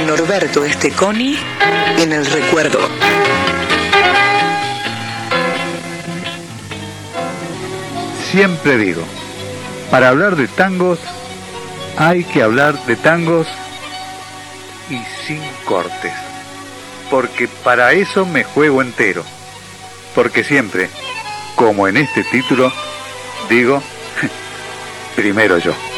Norberto Esteconi en el recuerdo. Siempre digo, para hablar de tangos, hay que hablar de tangos y sin cortes. Porque para eso me juego entero. Porque siempre, como en este título, digo, primero yo.